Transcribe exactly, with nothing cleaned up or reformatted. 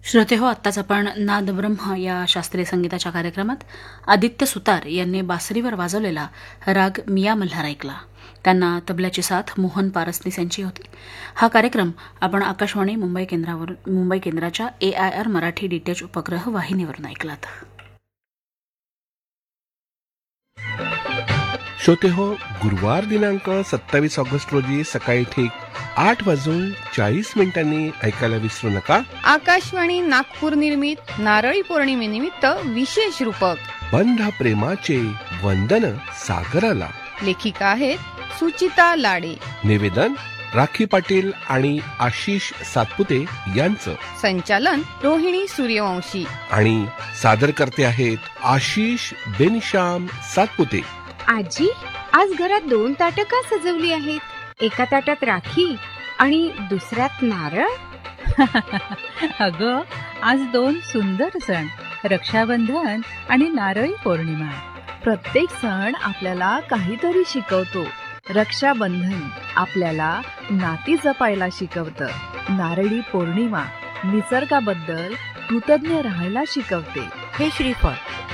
श्रोते हो, आत्ताच आपण नाद ब्रह्म या शास्त्रीय संगीताच्या कार्यक्रमात आदित्य सुतार यांनी बासरीवर वाजवलेला राग मिया मल्हार ऐकला. त्यांना तबल्याची साथ मोहन पारसनीस यांची होती. हा कार्यक्रम आपण आकाशवाणी मुंबई केंद्रावर मुंबई केंद्राच्या ए आय आर मराठी डीटीएच उपग्रह वाहिनीवरून ऐकलात. श्रोते हो, गुरुवार दिनांक सत्तावीस ऑगस्ट रोजी सकाळी ठीक आठ वाजून चाळीस मिनिटांनी ऐकायला विसरू नका आकाशवाणी नागपूर निर्मित नारळी पौर्णिमेनिमित्त विशेष रूपक बंध प्रेमाचे वंदन सागराला. लेखिका आहेत सुचिता लाडे. निवेदन राखी पाटील आणि आशिष सातपुते यांचं. संचालन रोहिणी सूर्यवंशी. आणि सादर करते आहेत आशिष बेनिशाम सातपुते. आजी, आज घरात दोन ताटं का सजवली आहेत? एका ताटात राखी आणि दुसऱ्यात नारळ. अगं, आज दोन सुंदर सण, रक्षाबंधन आणि नारळी पौर्णिमा. प्रत्येक सण आपल्याला काहीतरी शिकवतो. रक्षाबंधन आपल्याला नाती जपायला शिकवतं. नारळी पौर्णिमा निसर्गाबद्दल कृतज्ञ राहायला शिकवते. हे श्रीफळ